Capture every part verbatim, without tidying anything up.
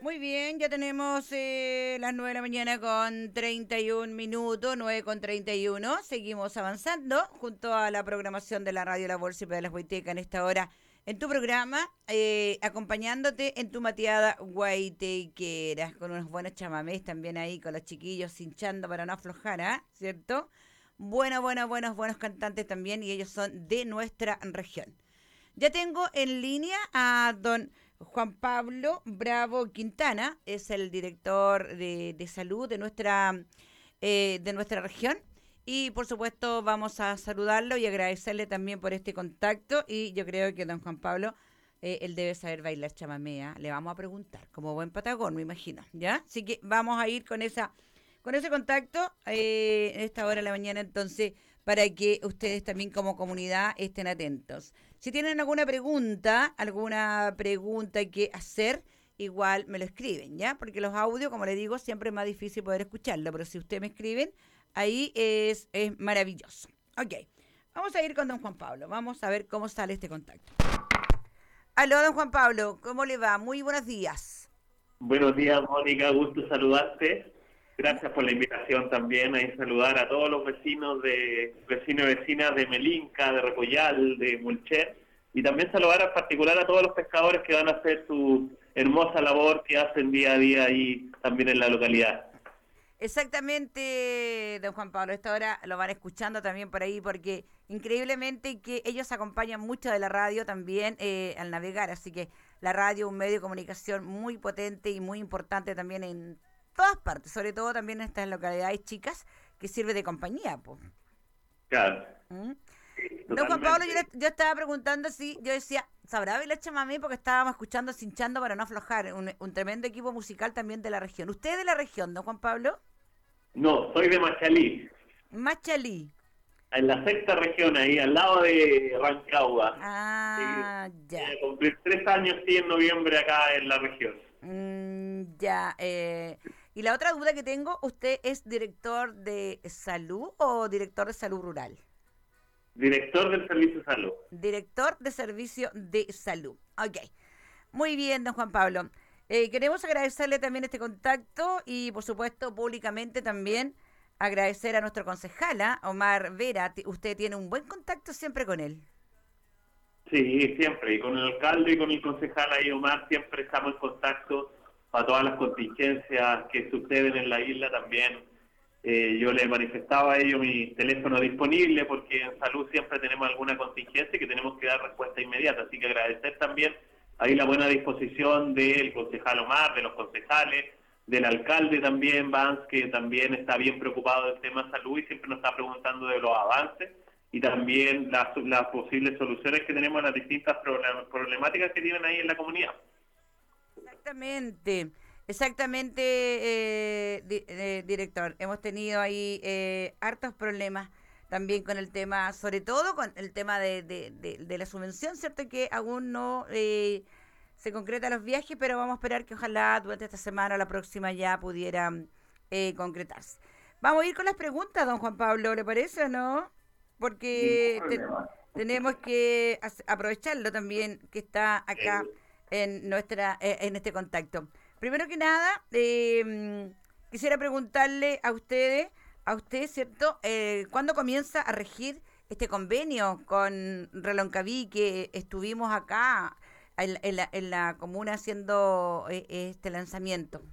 Muy bien, ya tenemos eh, las nueve de la mañana con treinta y un minutos, nueve con treinta y uno. Seguimos avanzando junto a la programación de la radio La Bolsa y de las Guaitecas en esta hora en tu programa, eh, acompañándote en tu mateada guaitequera, con unos buenos chamamés también ahí, con los chiquillos hinchando para no aflojar, ¿ah? ¿Cierto? Bueno, bueno, buenos, buenos cantantes también y ellos son de nuestra región. Ya tengo en línea a don Juan Pablo Bravo Quintana, es el director de, de salud de nuestra, eh, de nuestra región. Y por supuesto vamos a saludarlo y agradecerle también por este contacto. Y yo creo que don Juan Pablo, eh, él debe saber bailar chamamea. Le vamos a preguntar, como buen patagón, me imagino, ¿ya? Así que vamos a ir con esa, con ese contacto eh, en esta hora de la mañana, entonces, para que ustedes también como comunidad estén atentos. Si tienen alguna pregunta, alguna pregunta que hacer, igual me lo escriben, ¿ya? Porque los audios, como les digo, siempre es más difícil poder escucharlo, pero si ustedes me escriben, ahí es, es maravilloso. Ok, vamos a ir con don Juan Pablo, vamos a ver cómo sale este contacto. Aló, don Juan Pablo, ¿cómo le va? Muy buenos días. Buenos días, Mónica, gusto saludarte. Gracias por la invitación también a saludar a todos los vecinos de vecinos y vecinas de Melinca, de Repollal, de Mulcher, y también saludar en particular a todos los pescadores que van a hacer su hermosa labor que hacen día a día ahí también en la localidad. Exactamente, don Juan Pablo. Esta hora lo van escuchando también por ahí porque increíblemente que ellos acompañan mucho de la radio también eh, al navegar. Así que la radio, un medio de comunicación muy potente y muy importante también en todas partes, sobre todo también en estas localidades chicas que sirve de compañía. Po. Claro, ¿Mm? sí, Don Juan Pablo, yo, totalmente. le- yo estaba preguntando si, yo decía, ¿sabrá bailar chamamé? Porque estábamos escuchando Cinchando para no aflojar, un, un tremendo equipo musical también de la región. ¿Usted es de la región, don Juan Pablo? No, soy de Machalí, Machalí. en la sexta región, ahí al lado de Rancagua. Sí, Ah, voy ya. a cumplir tres años, sí, en noviembre acá en la región. Mm, ya. Eh. Y la otra duda que tengo, ¿usted es director de salud o director de salud rural? Director del Servicio de Salud. Director de servicio de salud. Ok. Muy bien, don Juan Pablo. Eh, queremos agradecerle también este contacto y, por supuesto, públicamente también agradecer a nuestro concejala, Omar Vera. T- Usted tiene un buen contacto siempre con él. Sí, siempre. Y con el alcalde y con el concejal ahí, Omar, siempre estamos en contacto para todas las contingencias que suceden en la isla también. Eh, yo le manifestaba a ellos mi teléfono disponible porque en salud siempre tenemos alguna contingencia y que tenemos que dar respuesta inmediata. Así que agradecer también ahí la buena disposición del concejal Omar, de los concejales, del alcalde también, Vance, que también está bien preocupado del tema de salud y siempre nos está preguntando de los avances y también las, las posibles soluciones que tenemos a las distintas problemáticas que tienen ahí en la comunidad. Exactamente, exactamente, eh, di- eh, director. Hemos tenido ahí eh, hartos problemas también con el tema, sobre todo con el tema de, de, de, de la subvención, ¿cierto? Que aún no eh, se concreta los viajes, pero vamos a esperar que ojalá durante esta semana o la próxima ya pudieran eh, concretarse. Vamos a ir con las preguntas, don Juan Pablo, ¿le parece o no? Ningún Porque te- problema. tenemos que hace- aprovecharlo también que está acá Eh, en nuestra eh, en este contacto. Primero que nada, eh, quisiera preguntarle a ustedes, a usted, ¿cierto? Eh, ¿Cuándo comienza a regir este convenio con Reloncaví que estuvimos acá en, en la, en la comuna haciendo eh, este lanzamiento?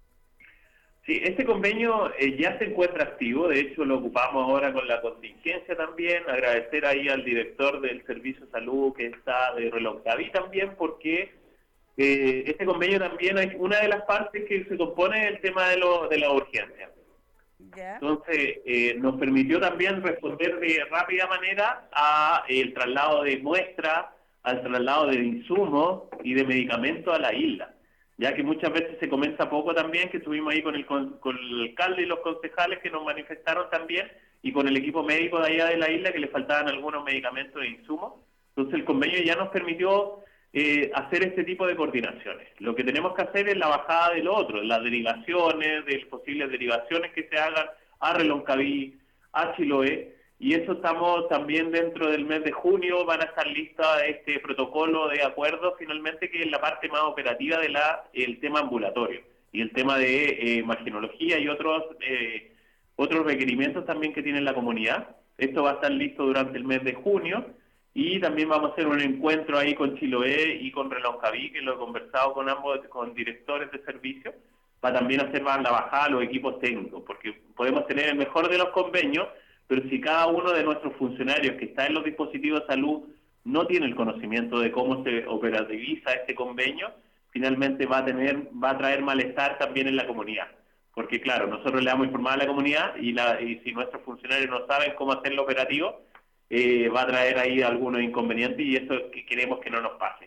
Sí, este convenio eh, ya se encuentra activo, de hecho lo ocupamos ahora con la contingencia también, agradecer ahí al director del Servicio de Salud que está de Reloncaví también, porque eh, este convenio también hay una de las partes que se compone el tema de, lo, de la urgencia. ¿Ya? Entonces, eh, nos permitió también responder de rápida manera a el traslado de muestras, al traslado de insumos y de medicamentos a la isla, ya que muchas veces se comenta poco también, que estuvimos ahí con el, con, con el alcalde y los concejales que nos manifestaron también, y con el equipo médico de allá de la isla que le faltaban algunos medicamentos e insumos. Entonces el convenio ya nos permitió eh, hacer este tipo de coordinaciones. Lo que tenemos que hacer es la bajada de lo otro, las derivaciones, de posibles derivaciones que se hagan a Reloncaví, a Chiloé, y eso estamos también dentro del mes de junio, van a estar listos este protocolo de acuerdo finalmente, que es la parte más operativa de la el tema ambulatorio y el tema de eh, imagenología y otros eh, otros requerimientos también que tiene la comunidad. Esto va a estar listo durante el mes de junio, y también vamos a hacer un encuentro ahí con Chiloé y con Reloncaví, que lo he conversado con ambos, con directores de servicios, para también hacer la bajada a los equipos técnicos, porque podemos tener el mejor de los convenios, pero si cada uno de nuestros funcionarios que está en los dispositivos de salud no tiene el conocimiento de cómo se operativiza este convenio, finalmente va a tener, va a traer malestar también en la comunidad. Porque claro, nosotros le damos informar a la comunidad, y, la, y si nuestros funcionarios no saben cómo hacerlo operativo, eh, va a traer ahí algunos inconvenientes, y eso que queremos que no nos pase.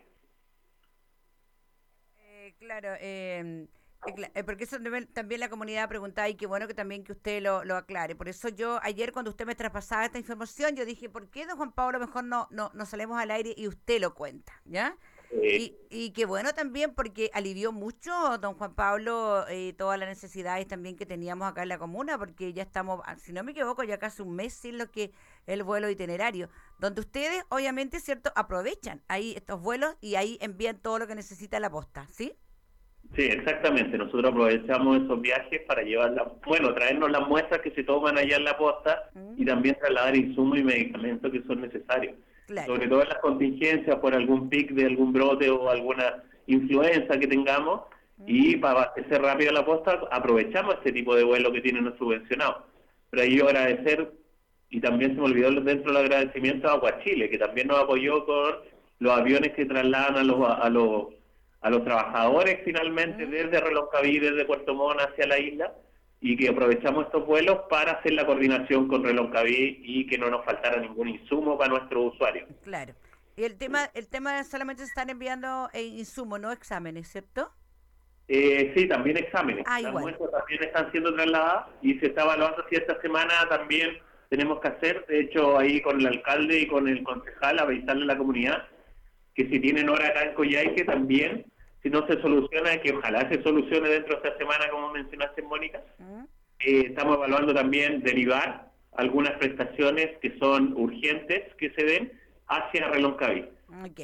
Eh, claro, eh... Eh, porque eso también la comunidad preguntaba, y qué bueno que también que usted lo, lo aclare. Por eso yo ayer, cuando usted me traspasaba esta información, yo dije, ¿por qué, don Juan Pablo, mejor no, no, no salimos al aire y usted lo cuenta? ¿Ya? Eh, Y, y qué bueno también, porque alivió mucho, don Juan Pablo, eh, todas las necesidades también que teníamos acá en la comuna, porque ya estamos, si no me equivoco, ya casi un mes sin lo que el vuelo itinerario, donde ustedes, obviamente, cierto, aprovechan ahí estos vuelos y ahí envían todo lo que necesita la posta, ¿sí? Sí, exactamente. Nosotros aprovechamos esos viajes para llevar, la, bueno, traernos las muestras que se toman allá en la posta, mm. y también trasladar insumos y medicamentos que son necesarios. Claro. Sobre todo en las contingencias por algún pic de algún brote o alguna influenza que tengamos, mm. y para abastecer rápido la posta aprovechamos este tipo de vuelo que tienen los subvencionados. Pero ahí yo agradecer, y también se me olvidó dentro del agradecimiento a Aguachile, que también nos apoyó con los aviones que trasladan a los... A los a los trabajadores finalmente uh-huh. desde Reloncaví, desde Puerto Montt hacia la isla, y que aprovechamos estos vuelos para hacer la coordinación con Reloncaví y que no nos faltara ningún insumo para nuestros usuarios. Claro. Y el tema el tema solamente se están enviando eh, insumos, no exámenes, ¿cierto? Eh, sí, también exámenes. Ah, Las igual. muestras también están siendo trasladadas y se está evaluando si esta semana también tenemos que hacer, de hecho ahí con el alcalde y con el concejal, avisarle a la comunidad que si tienen hora acá en Coyhaique también, si no se soluciona, que ojalá se solucione dentro de esta semana, como mencionaste, Mónica. Uh-huh. eh, estamos evaluando también derivar algunas prestaciones que son urgentes que se den hacia Reloncaví. Ok.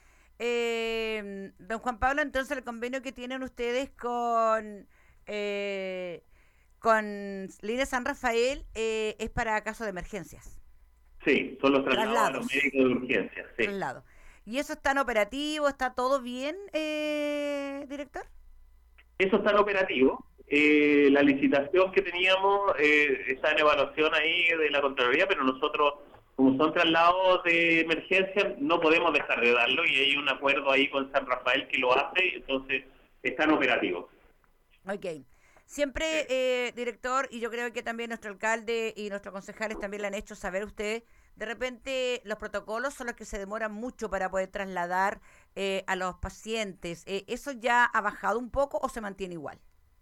Eh, don Juan Pablo, entonces el convenio que tienen ustedes con eh, con Línea San Rafael eh, es para casos de emergencias. Sí, son los traslados, traslados. a los médicos de urgencia. Sí. Traslado. ¿Y eso está en operativo? ¿Está todo bien, eh, director? Eso está en operativo. Eh, la licitación que teníamos eh, está en evaluación ahí de la Contraloría, pero nosotros, como son traslados de emergencia, no podemos dejar de darlo, y hay un acuerdo ahí con San Rafael que lo hace, entonces está en operativo. Ok. Siempre, eh, director, y yo creo que también nuestro alcalde y nuestros concejales también le han hecho saber a ustedes, de repente los protocolos son los que se demoran mucho para poder trasladar eh, a los pacientes. Eh, ¿Eso ya ha bajado un poco o se mantiene igual?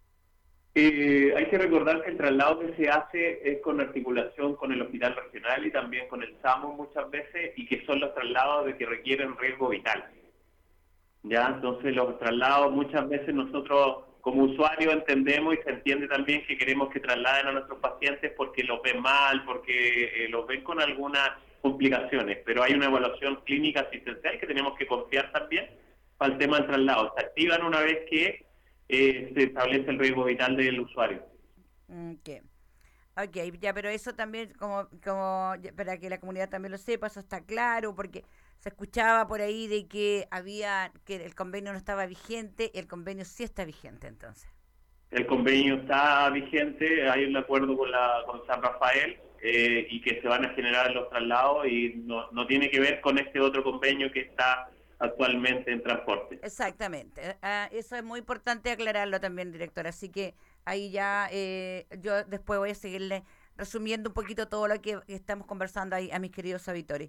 Eh, hay que recordar que el traslado que se hace es con articulación con el hospital regional y también con el SAMU muchas veces, y que son los traslados de que requieren riesgo vital. Ya, entonces los traslados muchas veces nosotros como usuarios entendemos, y se entiende también que queremos que trasladen a nuestros pacientes porque los ven mal, porque eh, los ven con algunas complicaciones, pero hay una evaluación clínica asistencial que tenemos que confiar también para el tema del traslado. Se activan una vez que eh, se establece el riesgo vital del usuario. Okay. Ok, ya, pero eso también, como, como para que la comunidad también lo sepa, eso está claro, porque se escuchaba por ahí de que había, que el convenio no estaba vigente. El convenio sí está vigente, entonces. El convenio está vigente, hay un acuerdo con la con San Rafael eh, y que se van a generar los traslados, y no, no tiene que ver con este otro convenio que está actualmente en transporte. Exactamente, uh, eso es muy importante aclararlo también, director, así que ahí ya eh, yo después voy a seguirle resumiendo un poquito todo lo que estamos conversando ahí a mis queridos auditores.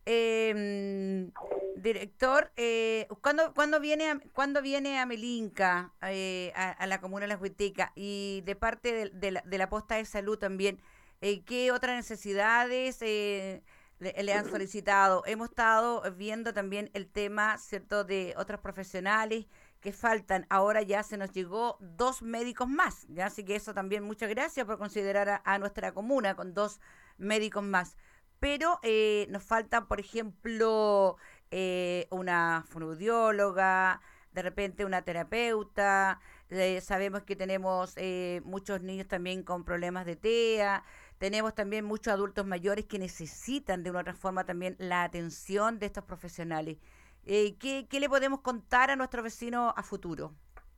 Eh, director, eh, ¿cuándo, ¿cuándo viene a, ¿cuándo viene a Melinca, eh, a, a la comuna de La Huiteca, y de parte de, de, la, de la posta de salud también, eh, qué otras necesidades eh, le, le han solicitado? Hemos estado viendo también el tema, ¿cierto?, de otros profesionales que faltan. Ahora ya se nos llegó dos médicos más, ¿ya? Así que eso también, muchas gracias por considerar a, a nuestra comuna con dos médicos más. Pero eh, nos falta, por ejemplo, eh, una fonoaudióloga, de repente una terapeuta. Eh, sabemos que tenemos eh, muchos niños también con problemas de T E A. Tenemos también muchos adultos mayores que necesitan de una otra forma también la atención de estos profesionales. Eh, ¿qué, ¿Qué le podemos contar a nuestros vecinos a futuro?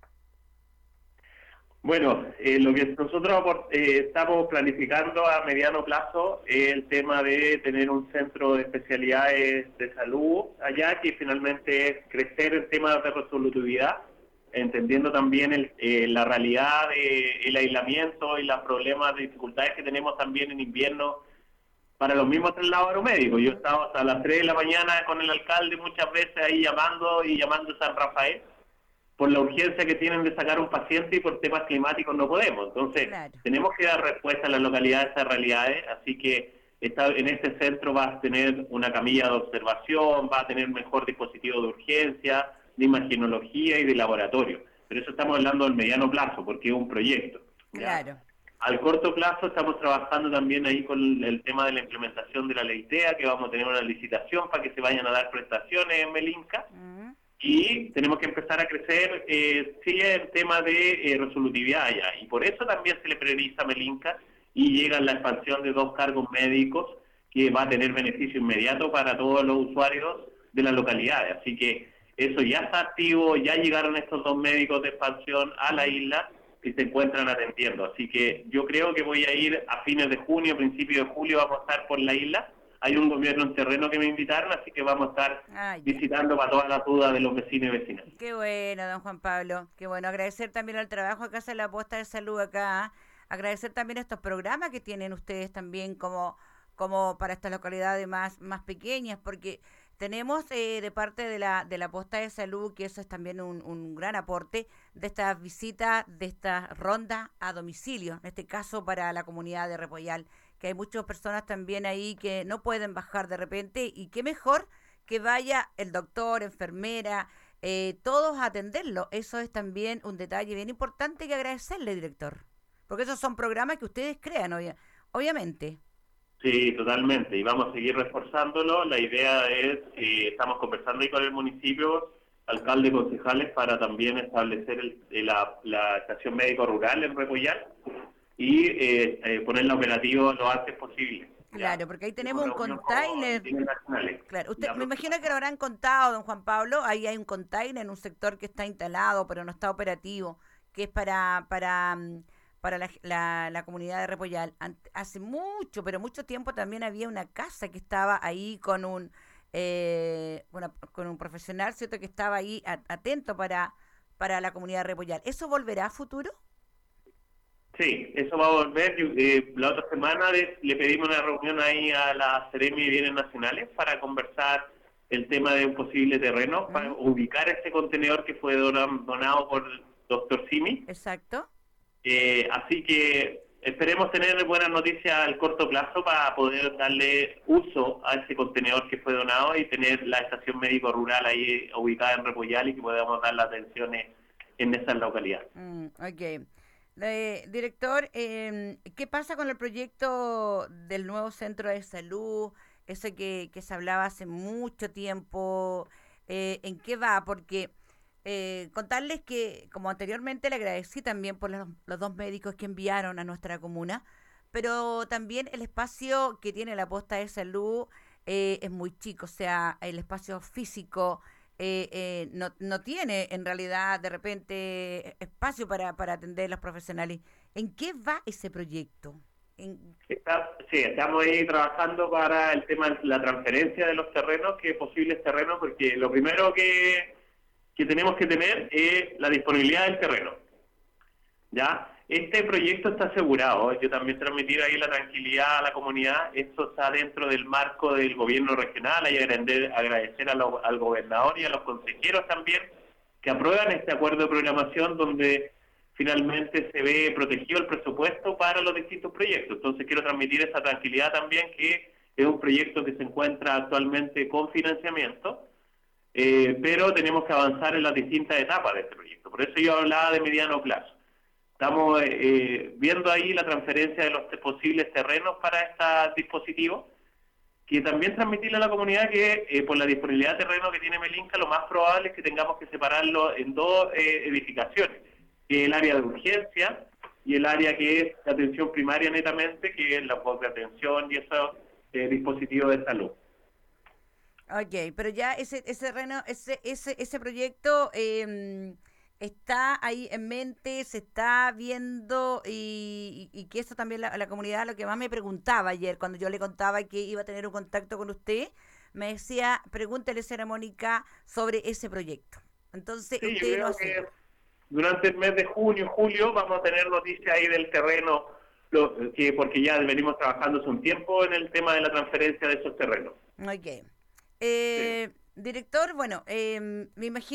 Bueno, eh, lo que nosotros eh, estamos planificando a mediano plazo es el tema de tener un centro de especialidades de salud allá, que finalmente es crecer en temas de resolutividad, entendiendo también el, eh, la realidad del aislamiento y los problemas de dificultades que tenemos también en invierno para los mismos traslados aeromédicos. Yo estaba hasta las tres de la mañana con el alcalde muchas veces ahí llamando y llamando a San Rafael, por la urgencia que tienen de sacar un paciente y por temas climáticos no podemos. Entonces, claro, tenemos que dar respuesta a las localidades a esas realidades, así que está, en este centro va a tener una camilla de observación, va a tener mejor dispositivo de urgencia, de imagenología y de laboratorio. Pero eso estamos hablando del mediano plazo, porque es un proyecto. ¿Ya? Claro. Al corto plazo estamos trabajando también ahí con el tema de la implementación de la ley T E A, que vamos a tener una licitación para que se vayan a dar prestaciones en Melinca. Uh-huh. Y tenemos que empezar a crecer, eh, sí, en tema de eh, resolutividad allá. Y por eso también se le prioriza a Melinca y llega la expansión de dos cargos médicos que va a tener beneficio inmediato para todos los usuarios de las localidades. Así que eso ya está activo, ya llegaron estos dos médicos de expansión a la isla y se encuentran atendiendo. Así que yo creo que voy a ir a fines de junio, principios de julio, vamos a estar por la isla. Hay un gobierno en terreno que me invitaron, así que vamos a estar ah, visitando para todas las dudas de los vecinos y vecinas. Qué bueno, don Juan Pablo. Qué bueno. Agradecer también el trabajo acá en la Posta de Salud acá. Agradecer también estos programas que tienen ustedes también como, como para estas localidades más, más pequeñas, porque tenemos eh, de parte de la de la Posta de Salud, que eso es también un, un gran aporte, de estas visitas, de esta ronda a domicilio, en este caso para la comunidad de Repollal, que hay muchas personas también ahí que no pueden bajar de repente, y qué mejor que vaya el doctor, enfermera, eh, todos a atenderlo. Eso es también un detalle bien importante que agradecerle, director, porque esos son programas que ustedes crean, obvia, obviamente. Sí, totalmente, y vamos a seguir reforzándolo. La idea es, eh, estamos conversando ahí con el municipio, alcalde y concejales, para también establecer el, la, la estación médico rural en Repollal y eh, eh, ponerla operativo lo antes posible. Claro, porque ahí tenemos un container. Claro, usted me imagino que lo habrán contado, don Juan Pablo. Ahí hay un container en un sector que está instalado, pero no está operativo, que es para para para la, la, la comunidad de Repollal. Hace mucho, pero mucho tiempo también había una casa que estaba ahí con un eh, una, con un profesional, cierto, que estaba ahí atento para para la comunidad de Repollal. ¿Eso volverá a futuro? Sí, eso va a volver. Eh, la otra semana de, le pedimos una reunión ahí a la Seremi de Bienes Nacionales para conversar el tema de un posible terreno, uh-huh, para ubicar este contenedor que fue donado, donado por el doctor Simi. Exacto. Eh, así que esperemos tener buenas noticias al corto plazo para poder darle uso a ese contenedor que fue donado y tener la estación médico rural ahí ubicada en Repollal y que podamos dar las atenciones en esa localidad. Mm, ok. Eh, director, eh, ¿qué pasa con el proyecto del nuevo centro de salud? Ese que, que se hablaba hace mucho tiempo. Eh, ¿En qué va? Porque eh, contarles que, como anteriormente, le agradecí también por los, los dos médicos que enviaron a nuestra comuna, pero también el espacio que tiene la Posta de Salud eh, es muy chico, o sea, el espacio físico Eh, eh, no, no tiene en realidad de repente espacio para, para atender a los profesionales. ¿En qué va ese proyecto? En... Está, sí, estamos ahí trabajando para el tema de la transferencia de los terrenos, que posibles terrenos, porque lo primero que, que tenemos que tener es la disponibilidad del terreno. ¿Ya? Este proyecto está asegurado. Yo también transmitir ahí la tranquilidad a la comunidad. Esto está dentro del marco del gobierno regional. Hay que agradecer a lo, al gobernador y a los consejeros también que aprueban este acuerdo de programación donde finalmente se ve protegido el presupuesto para los distintos proyectos. Entonces quiero transmitir esa tranquilidad también, que es un proyecto que se encuentra actualmente con financiamiento, eh, pero tenemos que avanzar en las distintas etapas de este proyecto. Por eso yo hablaba de mediano plazo. Estamos eh, viendo ahí la transferencia de los posibles terrenos para estos dispositivos, que también transmitirle a la comunidad que eh, por la disponibilidad de terreno que tiene Melinca, lo más probable es que tengamos que separarlo en dos eh, edificaciones, que es el área de urgencia y el área que es de atención primaria netamente, que es la voz de atención y esos eh, dispositivos de salud. Ok, pero ya ese ese terreno, ese ese ese proyecto eh, está ahí en mente, se está viendo y, y, y que eso también la, la comunidad, lo que más me preguntaba ayer cuando yo le contaba que iba a tener un contacto con usted, me decía, pregúntele, señora Mónica, sobre ese proyecto. Entonces, Sí, yo usted creo no sé. que durante el mes de junio, julio, vamos a tener noticias ahí del terreno, lo, que porque ya venimos trabajando hace un tiempo en el tema de la transferencia de esos terrenos. Ok. Sí. Eh, director, bueno, eh, me imagino